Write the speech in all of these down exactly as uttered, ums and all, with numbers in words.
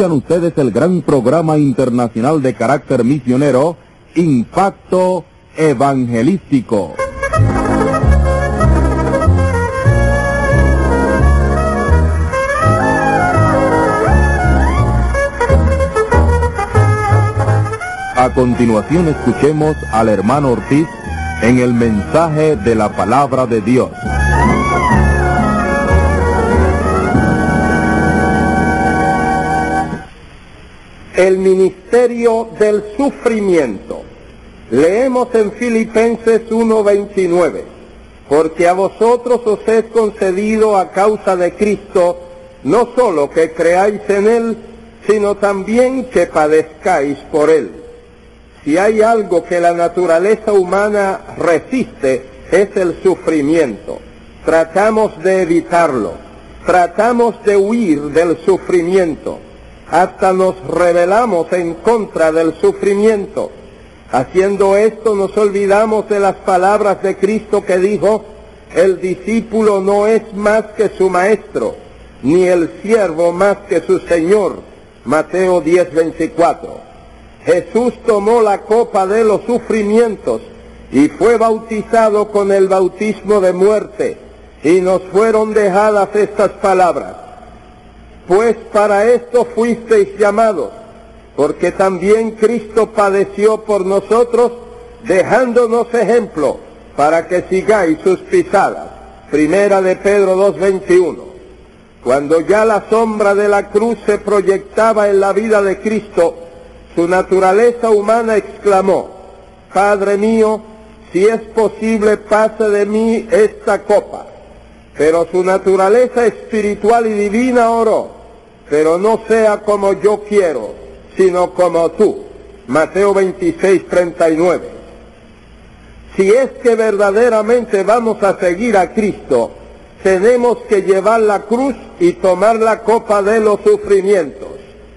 Oigan ustedes el gran programa internacional de carácter misionero, Impacto Evangelístico. A continuación escuchemos al hermano Ortiz en el mensaje de la palabra de Dios. El ministerio del sufrimiento. Leemos en Filipenses uno veintinueve, porque a vosotros os es concedido a causa de Cristo, no solo que creáis en Él, sino también que padezcáis por Él. Si hay algo que la naturaleza humana resiste, es el sufrimiento. Tratamos de evitarlo, tratamos de huir del sufrimiento. Hasta nos rebelamos en contra del sufrimiento. Haciendo esto nos olvidamos de las palabras de Cristo que dijo: el discípulo no es más que su maestro, ni el siervo más que su señor. Mateo diez veinticuatro. Jesús tomó la copa de los sufrimientos y fue bautizado con el bautismo de muerte, y nos fueron dejadas estas palabras: pues para esto fuisteis llamados, porque también Cristo padeció por nosotros, dejándonos ejemplo, para que sigáis sus pisadas. Primera de Pedro dos veintiuno. Cuando ya la sombra de la cruz se proyectaba en la vida de Cristo, su naturaleza humana exclamó: Padre mío, si es posible, pase de mí esta copa. Pero su naturaleza espiritual y divina oró: pero no sea como yo quiero, sino como tú. Mateo veintiséis treinta y nueve. Si es que verdaderamente vamos a seguir a Cristo, tenemos que llevar la cruz y tomar la copa de los sufrimientos.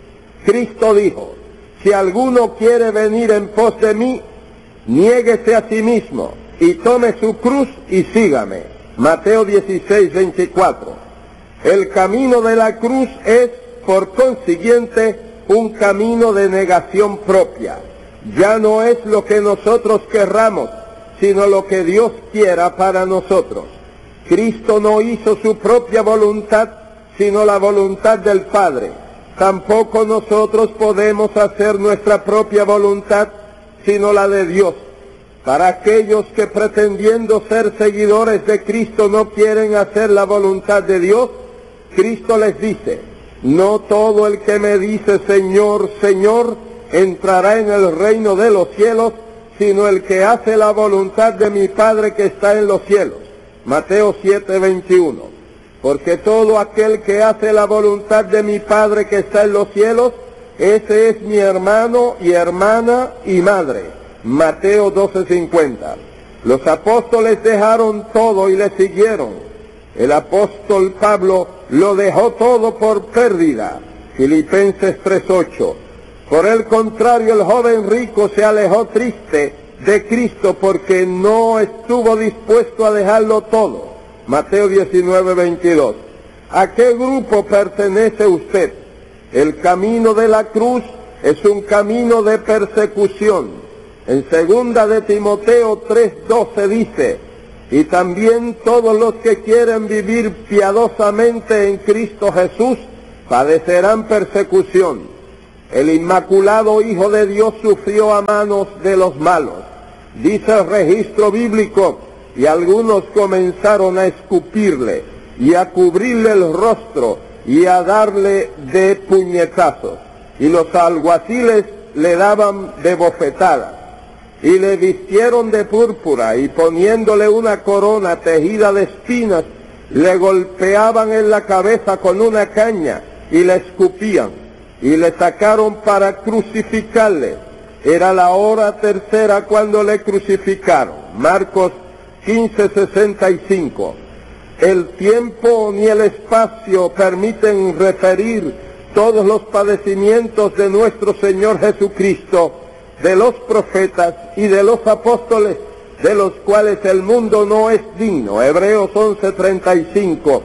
Cristo dijo: si alguno quiere venir en pos de mí, niéguese a sí mismo y tome su cruz y sígame. Mateo dieciséis veinticuatro. El camino de la cruz es, por consiguiente, un camino de negación propia. Ya no es lo que nosotros querramos, sino lo que Dios quiera para nosotros. Cristo no hizo su propia voluntad, sino la voluntad del Padre. Tampoco nosotros podemos hacer nuestra propia voluntad, sino la de Dios. Para aquellos que pretendiendo ser seguidores de Cristo no quieren hacer la voluntad de Dios, Cristo les dice: no todo el que me dice Señor, Señor, entrará en el reino de los cielos, sino el que hace la voluntad de mi Padre que está en los cielos. Mateo siete veintiuno. Porque todo aquel que hace la voluntad de mi Padre que está en los cielos, ese es mi hermano y hermana y madre. Mateo doce cincuenta. Los apóstoles dejaron todo y le siguieron. El apóstol Pablo lo dejó todo por pérdida. Filipenses tres ocho. Por el contrario, el joven rico se alejó triste de Cristo porque no estuvo dispuesto a dejarlo todo. Mateo diecinueve veintidós. ¿A qué grupo pertenece usted? El camino de la cruz es un camino de persecución. En segunda de Timoteo tres doce dice: y también todos los que quieren vivir piadosamente en Cristo Jesús padecerán persecución. El inmaculado Hijo de Dios sufrió a manos de los malos, dice el registro bíblico, y algunos comenzaron a escupirle y a cubrirle el rostro y a darle de puñetazos, y los alguaciles le daban de bofetadas, y le vistieron de púrpura, y poniéndole una corona tejida de espinas, le golpeaban en la cabeza con una caña y le escupían, y le sacaron para crucificarle. Era la hora tercera cuando le crucificaron. Marcos quince sesenta y cinco. El tiempo ni el espacio permiten referir todos los padecimientos de nuestro Señor Jesucristo, de los profetas y de los apóstoles, de los cuales el mundo no es digno. Hebreos once treinta y cinco.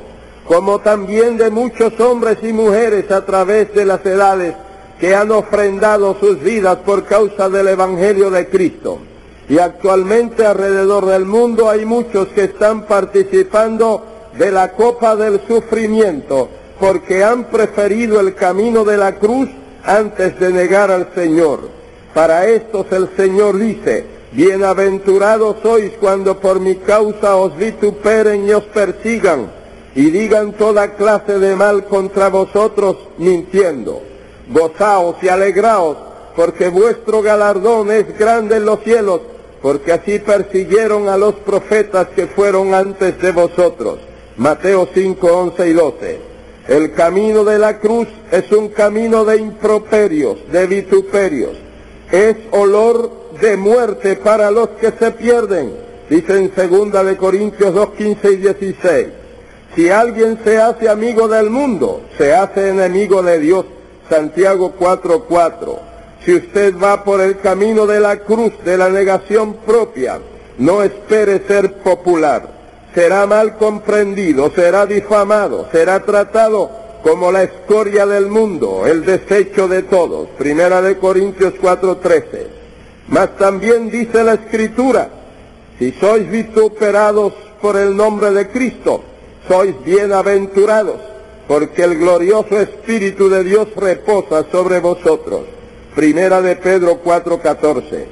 como también de muchos hombres y mujeres a través de las edades que han ofrendado sus vidas por causa del Evangelio de Cristo. Y actualmente alrededor del mundo hay muchos que están participando de la copa del sufrimiento, porque han preferido el camino de la cruz antes de negar al Señor. Para estos el Señor dice: bienaventurados sois cuando por mi causa os vituperen y os persigan, y digan toda clase de mal contra vosotros mintiendo. Gozaos y alegraos, porque vuestro galardón es grande en los cielos, porque así persiguieron a los profetas que fueron antes de vosotros. Mateo cinco, once y doce. El camino de la cruz es un camino de improperios, de vituperios. Es olor de muerte para los que se pierden, dice en segunda de Corintios dos, quince y dieciséis. Si alguien se hace amigo del mundo, se hace enemigo de Dios, Santiago cuatro, cuatro. Si usted va por el camino de la cruz, de la negación propia, no espere ser popular. Será mal comprendido, será difamado, será tratado como la escoria del mundo, el desecho de todos. Primera de Corintios cuatro, trece. Mas también dice la Escritura: si sois vituperados por el nombre de Cristo, sois bienaventurados, porque el glorioso Espíritu de Dios reposa sobre vosotros. Primera de Pedro cuatro, catorce.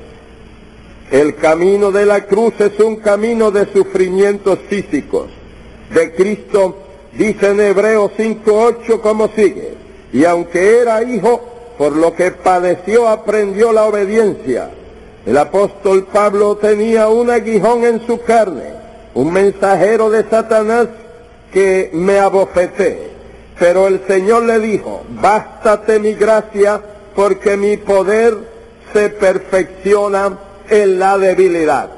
El camino de la cruz es un camino de sufrimientos físicos. De Cristo dice en Hebreos cinco, ocho como sigue: y aunque era hijo, por lo que padeció aprendió la obediencia. El apóstol Pablo tenía un aguijón en su carne, un mensajero de Satanás que me abofeté. Pero el Señor le dijo: bástate mi gracia, porque mi poder se perfecciona en la debilidad.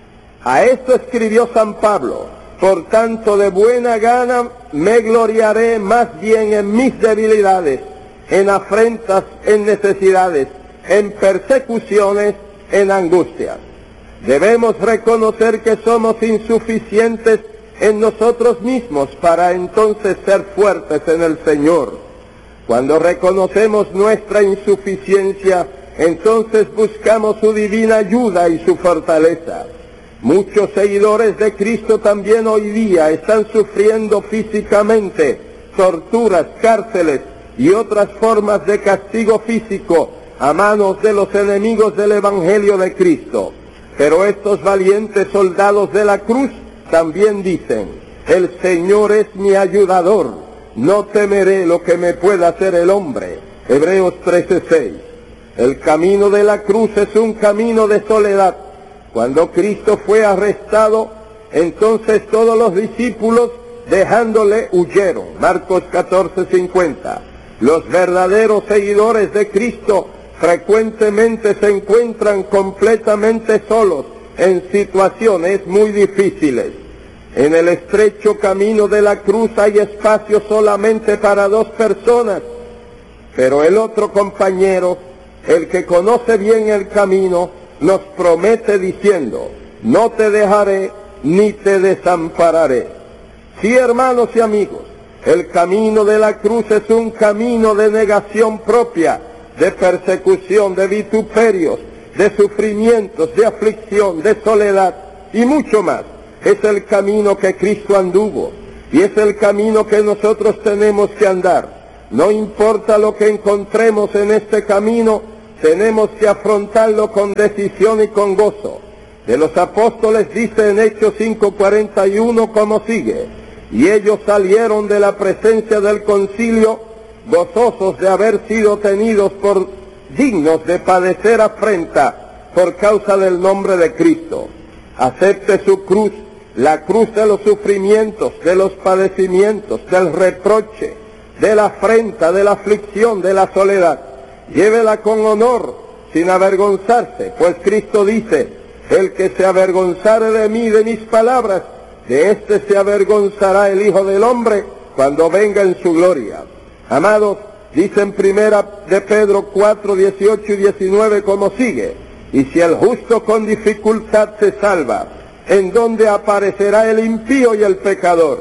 A esto escribió San Pablo: por tanto de buena gana me gloriaré más bien en mis debilidades, en afrentas, en necesidades, en persecuciones, en angustias. Debemos reconocer que somos insuficientes en nosotros mismos para entonces ser fuertes en el Señor. Cuando reconocemos nuestra insuficiencia, entonces buscamos su divina ayuda y su fortaleza. Muchos seguidores de Cristo también hoy día están sufriendo físicamente torturas, cárceles y otras formas de castigo físico a manos de los enemigos del Evangelio de Cristo. Pero estos valientes soldados de la cruz también dicen: el Señor es mi ayudador, no temeré lo que me pueda hacer el hombre. Hebreos trece, seis. El camino de la cruz es un camino de soledad. Cuando Cristo fue arrestado, entonces todos los discípulos, dejándole, huyeron. Marcos catorce, cincuenta. Los verdaderos seguidores de Cristo frecuentemente se encuentran completamente solos en situaciones muy difíciles. En el estrecho camino de la cruz hay espacio solamente para dos personas, pero el otro compañero, el que conoce bien el camino, nos promete diciendo: no te dejaré ni te desampararé. Sí, hermanos y amigos, el camino de la cruz es un camino de negación propia, de persecución, de vituperios, de sufrimientos, de aflicción, de soledad y mucho más. Es el camino que Cristo anduvo y es el camino que nosotros tenemos que andar. No importa lo que encontremos en este camino, tenemos que afrontarlo con decisión y con gozo. De los apóstoles dice en Hechos cinco, cuarenta y uno como sigue: y ellos salieron de la presencia del concilio gozosos de haber sido tenidos por dignos de padecer afrenta por causa del nombre de Cristo. Acepte su cruz, la cruz de los sufrimientos, de los padecimientos, del reproche, de la afrenta, de la aflicción, de la soledad. Llévela con honor, sin avergonzarse, pues Cristo dice: el que se avergonzare de mí, de mis palabras, de éste se avergonzará el Hijo del Hombre cuando venga en su gloria. Amados, dice en primera de Pedro cuatro, dieciocho y diecinueve como sigue: y si el justo con dificultad se salva, ¿en dónde aparecerá el impío y el pecador?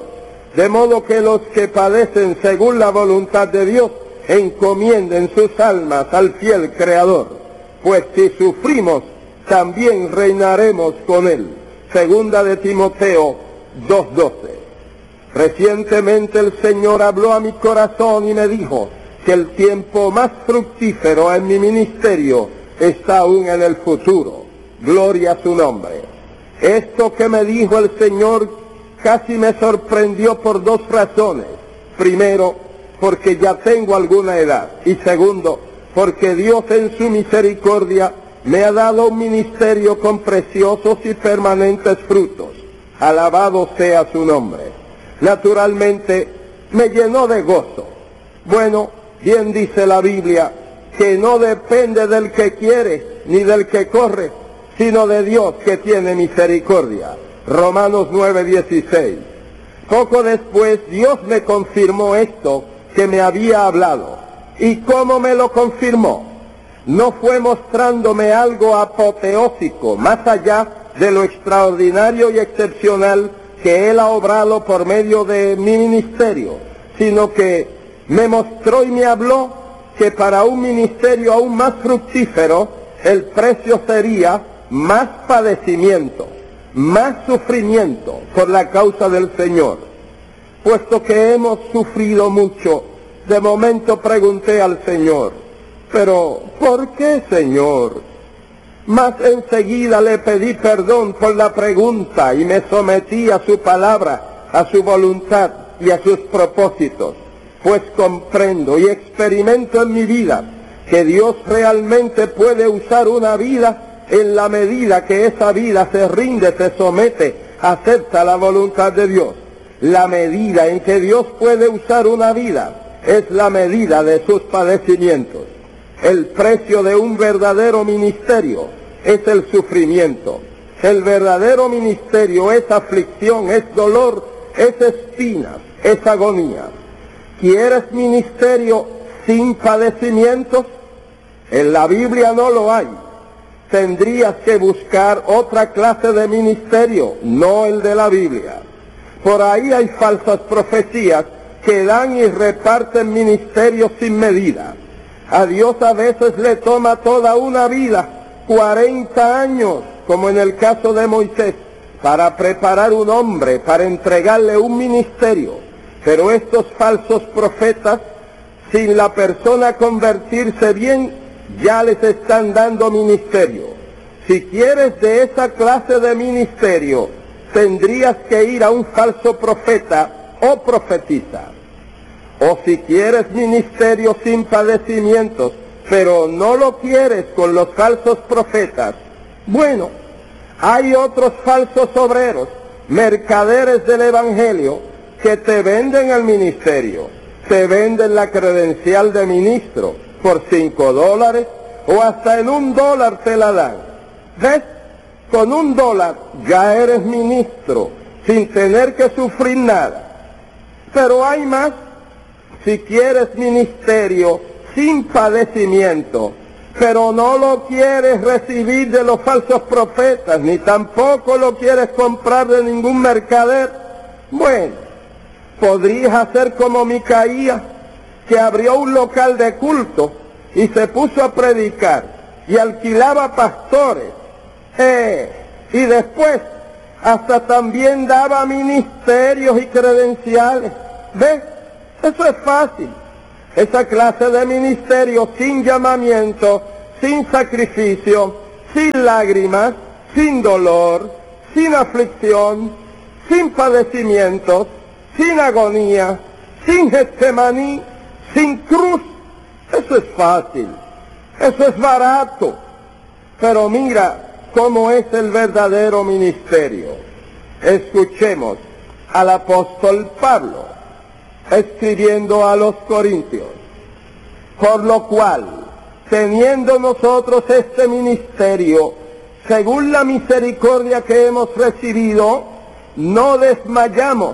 de modo que los que padecen según la voluntad de Dios encomienden sus almas al fiel Creador, pues si sufrimos, también reinaremos con Él. Segunda de Timoteo dos doce. Recientemente el Señor habló a mi corazón y me dijo que el tiempo más fructífero en mi ministerio está aún en el futuro. Gloria a su nombre. Esto que me dijo el Señor casi me sorprendió por dos razones. Primero, porque ya tengo alguna edad. Y segundo, porque Dios en su misericordia me ha dado un ministerio con preciosos y permanentes frutos. Alabado sea su nombre. Naturalmente, me llenó de gozo. Bueno, bien dice la Biblia, que no depende del que quiere ni del que corre, sino de Dios que tiene misericordia. Romanos nueve dieciséis. Poco después, Dios me confirmó esto que me había hablado. ¿Y cómo me lo confirmó? No fue mostrándome algo apoteósico, más allá de lo extraordinario y excepcional que Él ha obrado por medio de mi ministerio, sino que me mostró y me habló que para un ministerio aún más fructífero, el precio sería más padecimiento, más sufrimiento por la causa del Señor. Puesto que hemos sufrido mucho, de momento pregunté al Señor, pero ¿por qué, Señor? Mas enseguida le pedí perdón por la pregunta y me sometí a su palabra, a su voluntad y a sus propósitos, pues comprendo y experimento en mi vida que Dios realmente puede usar una vida en la medida que esa vida se rinde, se somete, acepta la voluntad de Dios. La medida en que Dios puede usar una vida es la medida de sus padecimientos. El precio de un verdadero ministerio es el sufrimiento. El verdadero ministerio es aflicción, es dolor, es espinas, es agonía. ¿Quieres ministerio sin padecimientos? En la Biblia no lo hay. Tendrías que buscar otra clase de ministerio, no el de la Biblia. Por ahí hay falsas profecías que dan y reparten ministerios sin medida. A Dios a veces le toma toda una vida, cuarenta años, como en el caso de Moisés, para preparar un hombre, para entregarle un ministerio. Pero estos falsos profetas, sin la persona convertirse bien, ya les están dando ministerio. Si quieres de esa clase de ministerio, tendrías que ir a un falso profeta o profetisa. O si quieres ministerio sin padecimientos, pero no lo quieres con los falsos profetas, bueno, hay otros falsos obreros, mercaderes del Evangelio, que te venden el ministerio, te venden la credencial de ministro por cinco dólares o hasta en un dólar te la dan. ¿Ves? Con un dólar ya eres ministro sin tener que sufrir nada. Pero hay más. Si quieres ministerio sin padecimiento, pero no lo quieres recibir de los falsos profetas, ni tampoco lo quieres comprar de ningún mercader, bueno, podrías hacer como Micaías, que abrió un local de culto y se puso a predicar y alquilaba pastores, eh, y después hasta también daba ministerios y credenciales. ¿Ves? Eso es fácil. Esa clase de ministerio sin llamamiento, sin sacrificio, sin lágrimas, sin dolor, sin aflicción, sin padecimientos, sin agonía, sin Getsemaní, sin cruz. Eso es fácil. Eso es barato. Pero mira cómo es el verdadero ministerio. Escuchemos al apóstol Pablo escribiendo a los Corintios. Por lo cual, teniendo nosotros este ministerio, según la misericordia que hemos recibido, no desmayamos.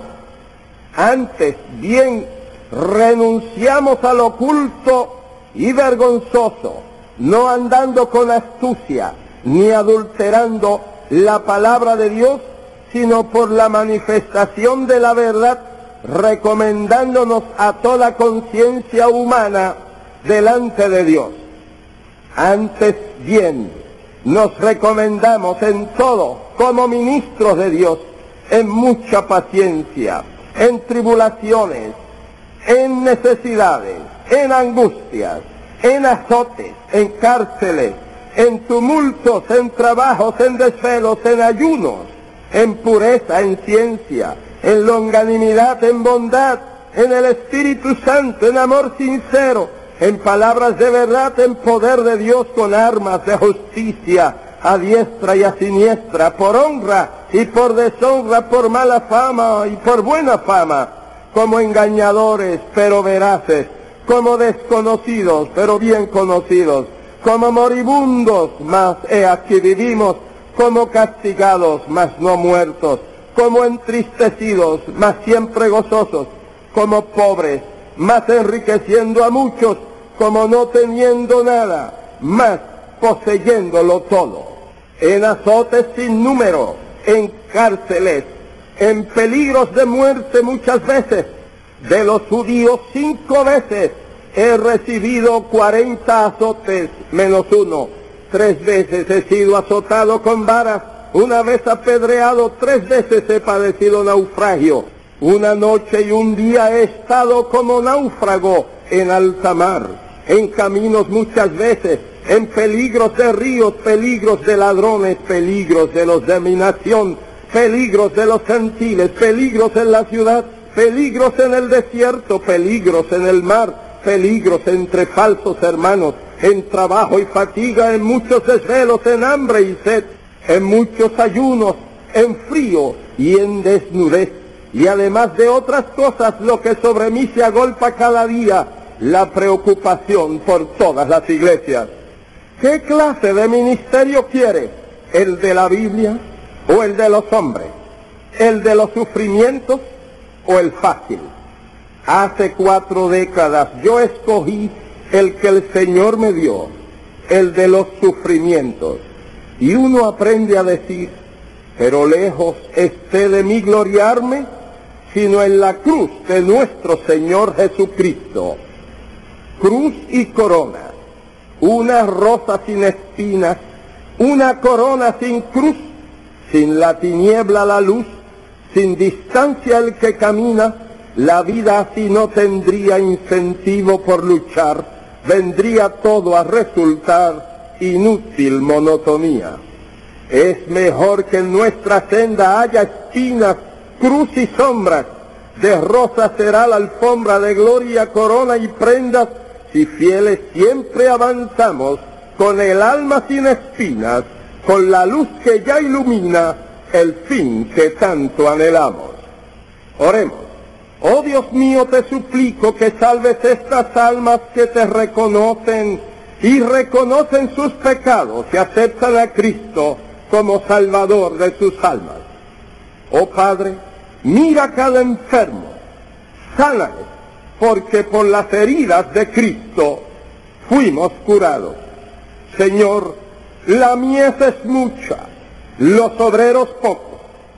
Antes bien, renunciamos al oculto y vergonzoso, no andando con astucia, ni adulterando la palabra de Dios, sino por la manifestación de la verdad, recomendándonos a toda conciencia humana delante de Dios. Antes bien, nos recomendamos en todo como ministros de Dios, en mucha paciencia, en tribulaciones, en necesidades, en angustias, en azotes, en cárceles, en tumultos, en trabajos, en desvelos, en ayunos, en pureza, en ciencia, en longanimidad, en bondad, en el Espíritu Santo, en amor sincero, en palabras de verdad, en poder de Dios, con armas de justicia, a diestra y a siniestra, por honra y por deshonra, por mala fama y por buena fama, como engañadores pero veraces, como desconocidos pero bien conocidos, como moribundos, mas he aquí vivimos, como castigados, mas no muertos, como entristecidos, mas siempre gozosos, como pobres, mas enriqueciendo a muchos, como no teniendo nada, mas poseyéndolo todo, en azotes sin número, en cárceles, en peligros de muerte muchas veces. De los judíos cinco veces he recibido cuarenta azotes menos uno. Tres veces he sido azotado con varas, una vez apedreado, tres veces he padecido naufragio. Una noche y un día he estado como náufrago en alta mar, en caminos muchas veces, en peligros de ríos, peligros de ladrones, peligros de los de mi nación, peligros de los gentiles, peligros en la ciudad, peligros en el desierto, peligros en el mar, peligros entre falsos hermanos, en trabajo y fatiga, en muchos desvelos, en hambre y sed, en muchos ayunos, en frío y en desnudez, y además de otras cosas, lo que sobre mí se agolpa cada día, la preocupación por todas las iglesias. ¿Qué clase de ministerio quieres? ¿El de la Biblia o el de los hombres? ¿El de los sufrimientos o el fácil? Hace cuatro décadas yo escogí el que el Señor me dio, el de los sufrimientos. Y uno aprende a decir, pero lejos esté de mí gloriarme, sino en la cruz de nuestro Señor Jesucristo. Cruz y corona, una rosa sin espinas, una corona sin cruz, sin la tiniebla la luz, sin distancia el que camina, la vida así no tendría incentivo por luchar, vendría todo a resultar inútil monotonía. Es mejor que en nuestra senda haya espinas, cruz y sombras, de rosa será la alfombra, de gloria, corona y prendas, si fieles siempre avanzamos, con el alma sin espinas, con la luz que ya ilumina el fin que tanto anhelamos. Oremos. Oh Dios mío, te suplico que salves estas almas que te reconocen y reconocen sus pecados y aceptan a Cristo como Salvador de sus almas. Oh Padre, mira a cada enfermo, sánale, porque por las heridas de Cristo fuimos curados. Señor, la mies es mucha, los obreros pocos.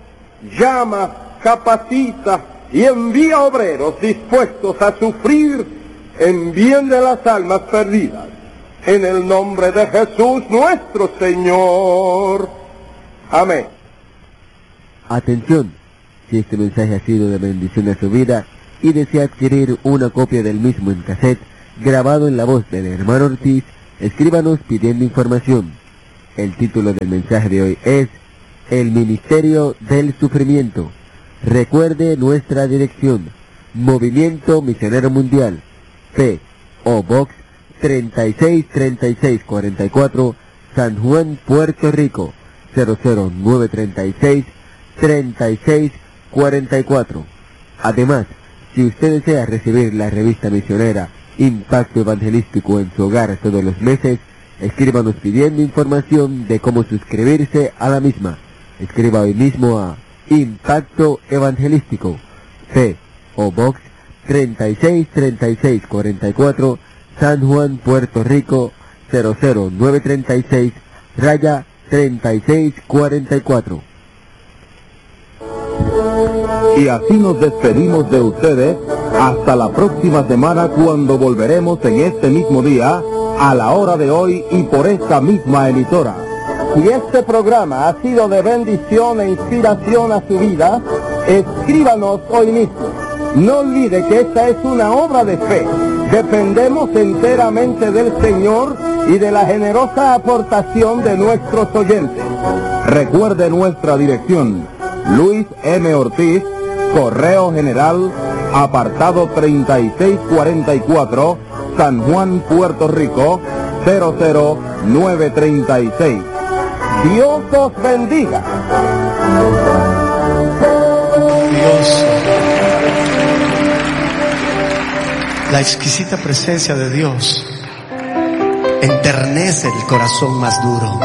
Llama, capacita y envía obreros dispuestos a sufrir en bien de las almas perdidas. En el nombre de Jesús nuestro Señor. Amén. Atención, si este mensaje ha sido de bendición a su vida y desea adquirir una copia del mismo en cassette, grabado en la voz del hermano Ortiz, escríbanos pidiendo información. El título del mensaje de hoy es El Ministerio del Sufrimiento. Recuerde nuestra dirección: Movimiento Misionero Mundial, P O Box treinta y seis treinta y seis cuarenta y cuatro, San Juan, Puerto Rico, cero cero nueve treinta y seis treinta y seis cuarenta y cuatro. Además, si usted desea recibir la revista misionera Impacto Evangelístico en su hogar todos los meses, escríbanos pidiendo información de cómo suscribirse a la misma. Escriba hoy mismo a Impacto Evangelístico, P O Box treinta y seis treinta y seis cuarenta y cuatro, San Juan, Puerto Rico, cero cero nueve treinta y seis, raya treinta y seis cuarenta y cuatro. Y así nos despedimos de ustedes hasta la próxima semana, cuando volveremos en este mismo día, a la hora de hoy y por esta misma emisora. Si este programa ha sido de bendición e inspiración a su vida, escríbanos hoy mismo. No olvide que esta es una obra de fe. Dependemos enteramente del Señor y de la generosa aportación de nuestros oyentes. Recuerde nuestra dirección: Luis M. Ortiz, Correo General, apartado treinta y seis cuarenta y cuatro, San Juan, Puerto Rico, cero cero nueve treinta y seis. Dios os bendiga. Dios, la exquisita presencia de Dios enternece el corazón más duro.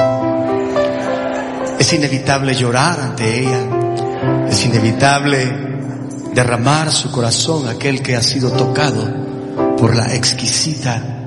Es inevitable llorar ante ella. Es inevitable derramar su corazón a aquel que ha sido tocado por la exquisita